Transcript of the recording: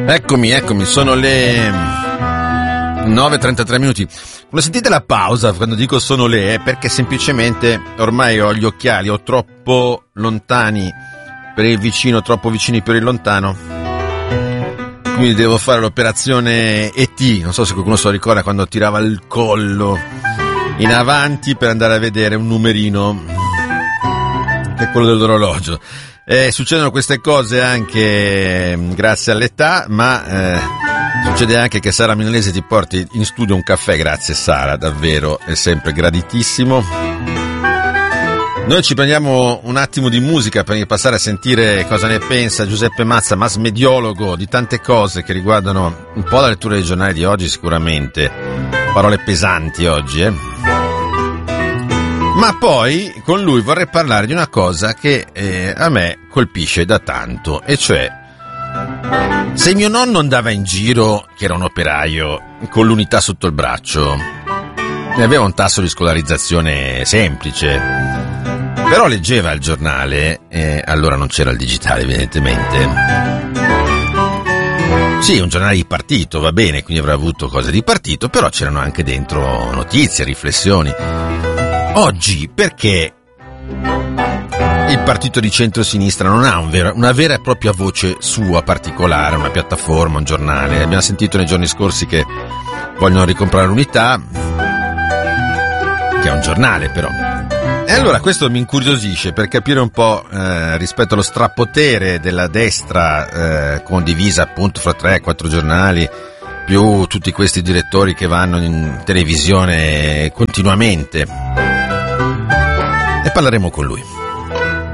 Eccomi, sono le 9:33 minuti. Quando sentite la pausa, quando dico sono le, è perché semplicemente ormai ho gli occhiali o troppo lontani per il vicino, troppo vicini per il lontano. Quindi devo fare l'operazione ET, non so se qualcuno se lo ricorda, quando tirava il collo in avanti per andare a vedere un numerino, che è quello dell'orologio. Succedono queste cose anche grazie all'età, ma succede anche che Sara Milanese ti porti in studio un caffè. Grazie Sara, davvero, è sempre graditissimo. Noi ci prendiamo un attimo di musica per passare a sentire cosa ne pensa Giuseppe Mazza, masmediologo di tante cose che riguardano un po' la lettura dei giornali di oggi sicuramente. Parole pesanti oggi, Ma poi con lui vorrei parlare di una cosa che a me colpisce da tanto, e cioè se mio nonno andava in giro, che era un operaio, con l'unità sotto il braccio, e aveva un tasso di scolarizzazione semplice, però leggeva il giornale, allora non c'era il digitale evidentemente. Sì, un giornale di partito, va bene, quindi avrà avuto cose di partito, però c'erano anche dentro notizie, riflessioni. Oggi, perché il partito di centro-sinistra non ha una vera e propria voce sua particolare, una piattaforma, un giornale? Abbiamo sentito nei giorni scorsi che vogliono ricomprare l'Unità, che è un giornale però. E allora questo mi incuriosisce per capire un po' rispetto allo strapotere della destra, condivisa appunto fra 3-4 giornali, più tutti questi direttori che vanno in televisione continuamente. E parleremo con lui.